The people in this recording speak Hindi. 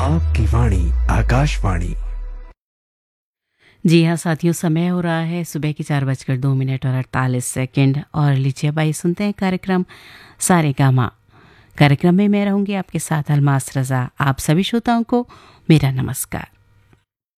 आपकी वाणी आकाशवाणी। जी हाँ साथियों, समय हो रहा है सुबह के 4:02 और 48 और लीजिए भाई सुनते हैं कार्यक्रम सारेगामा। कार्यक्रम में मैं रहूंगी आपके साथ अलमास रजा। आप सभी श्रोताओं को मेरा नमस्कार।